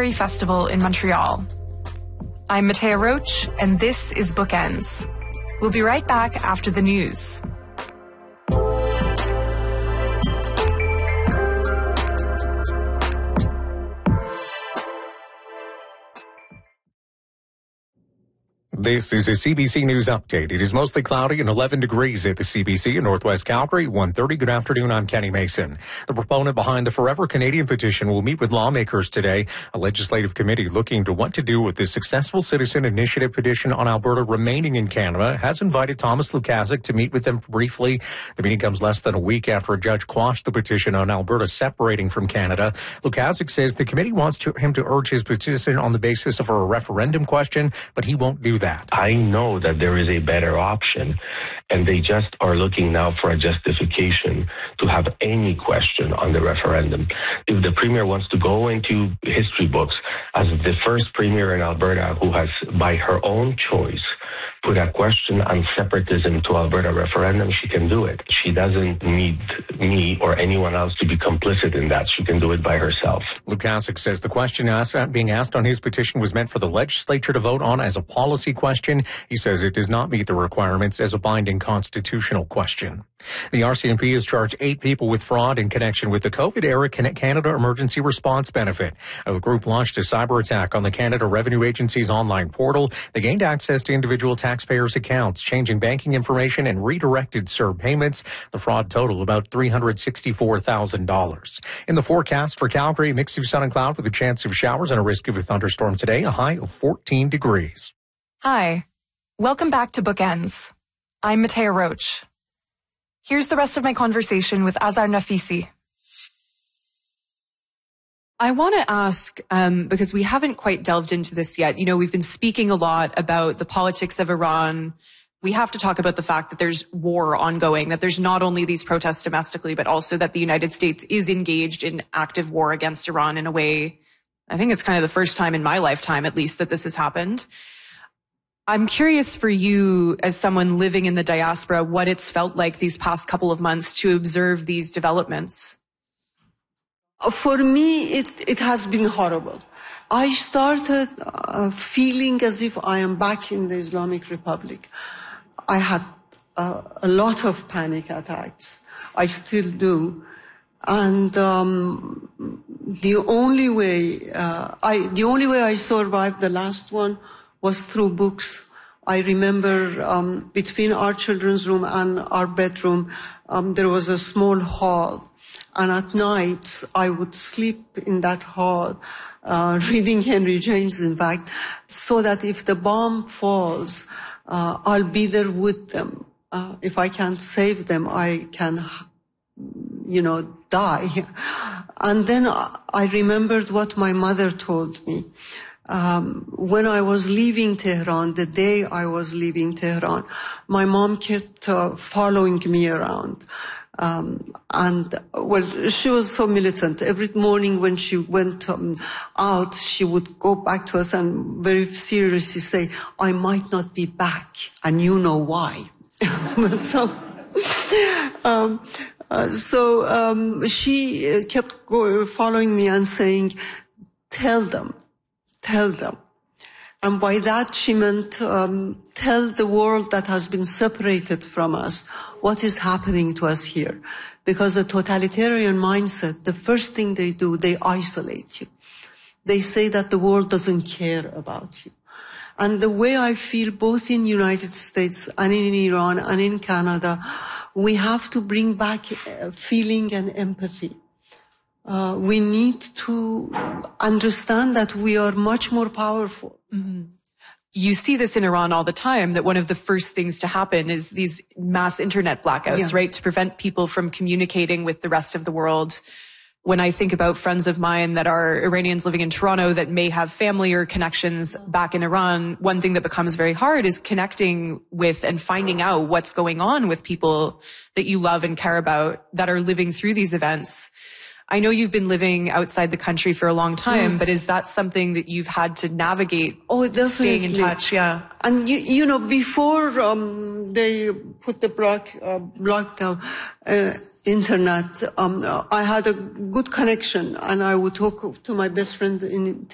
Literary Festival in Montreal. I'm Matea Roach, and this is Bookends. We'll be right back after the news. This is a CBC News update. It is mostly cloudy and 11 degrees at the CBC in Northwest Calgary, 1:30. Good afternoon, I'm Kenny Mason. The proponent behind the Forever Canadian petition will meet with lawmakers today. A legislative committee looking to what to do with the successful citizen initiative petition on Alberta remaining in Canada has invited Thomas Lukaszuk to meet with them briefly. The meeting comes less than a week after a judge quashed the petition on Alberta separating from Canada. Lukaszuk says the committee wants him to urge his petition on the basis of a referendum question, but he won't do that. I know that there is a better option, and they just are looking now for a justification to have any question on the referendum. If the Premier wants to go into history books as the first Premier in Alberta who has, by her own choice, put a question on separatism to Alberta referendum, she can do it. She doesn't need me or anyone else to be complicit in that. She can do it by herself. Lukaszuk says the question being asked on his petition was meant for the legislature to vote on as a policy question. He says it does not meet the requirements as a binding constitutional question. The RCMP has charged 8 people with fraud in connection with the COVID-era Canada Emergency Response Benefit. The group launched a cyber attack on the Canada Revenue Agency's online portal. They gained access to individual taxpayers' accounts, changing banking information and redirected CERB payments. The fraud totaled about $364,000. In the forecast for Calgary, mix of sun and cloud with a chance of showers and a risk of a thunderstorm today, a high of 14 degrees. Hi. Welcome back to Bookends. I'm Matea Roach. Here's the rest of my conversation with Azar Nafisi. I want to ask, because we haven't quite delved into this yet. You know, we've been speaking a lot about the politics of Iran. We have to talk about the fact that there's war ongoing, that there's not only these protests domestically, but also that the United States is engaged in active war against Iran in a way, I think it's kind of the first time in my lifetime, at least, that this has happened. I'm curious for you, as someone living in the diaspora, what it's felt like these past couple of months to observe these developments. For me, it has been horrible. I started feeling as if I am back in the Islamic Republic. I had a lot of panic attacks. I still do. And the only way I survived the last one was through books. I remember between our children's room and our bedroom, there was a small hall. And at night, I would sleep in that hall, reading Henry James, in fact, so that if the bomb falls, I'll be there with them. If I can't save them, I can, die. And then I remembered what my mother told me. When I was leaving Tehran, the day I was leaving Tehran, my mom kept following me around. She was so militant. Every morning when she went out, she would go back to us and very seriously say, I might not be back, and you know why. She kept following me and saying, tell them. And by that she meant tell the world that has been separated from us what is happening to us here. Because a totalitarian mindset, the first thing they do, they isolate you. They say that the world doesn't care about you. And the way I feel both in the United States and in Iran and in Canada, we have to bring back feeling and empathy. We need to understand that we are much more powerful. Mm-hmm. You see this in Iran all the time, that one of the first things to happen is these mass internet blackouts, right? To prevent people from communicating with the rest of the world. When I think about friends of mine that are Iranians living in Toronto that may have family or connections back in Iran, one thing that becomes very hard is connecting with and finding out what's going on with people that you love and care about that are living through these events. I know you've been living outside the country for a long time, but is that something that you've had to navigate? Oh, definitely. Staying in touch, yeah. And before they put the lockdown, internet, I had a good connection, and I would talk to my best friend in